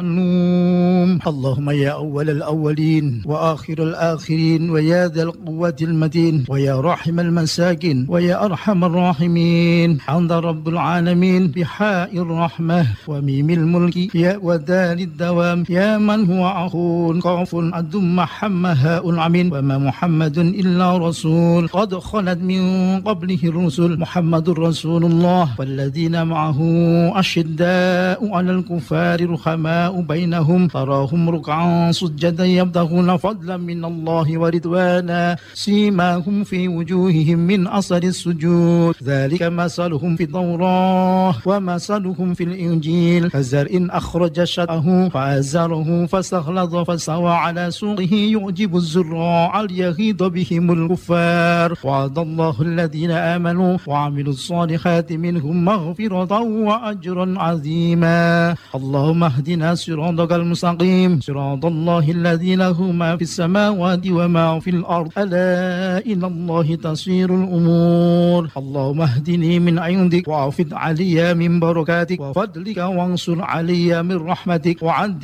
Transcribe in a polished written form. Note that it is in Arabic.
اللهم يا أول الأولين وآخر الآخرين ويا ذا القوة المتين ويا راحم المساكين ويا أرحم الراحمين، حمد رب العالمين بحاء الرحمة وميم الملك يا ودال الدوام، يا من هو أخو قاف أدم محمد هاء العمين، وما محمد إلا رسول قد خلت من قبله الرسل، محمد رسول الله والذين معه أشداء على الكفار رحماء بينهم، تراهم ركعا سجدا يبتغون فضلا من الله ورضوانا، سيماهم في وجوههم من أثر السجود، ذلك مثلهم في التوراة ومثلهم في الإنجيل، كزرع أخرج شطأه فأزره فاستغلظ فاستوى على سوقه يعجب الزراع ليغيظ بهم الكفار، وعد الله الذين آمنوا وعملوا الصالحات منهم مغفرة وأجرا عظيما. اللهم اهدنا صراطك المستقيم، صراط الله الذي له ما في السماوات وما في الأرض، ألا إلى الله تصير الأمور. اللهم اهدني من عندك وأفض علي من بركاتك وفضلك وانصر علي من رحمتك وعد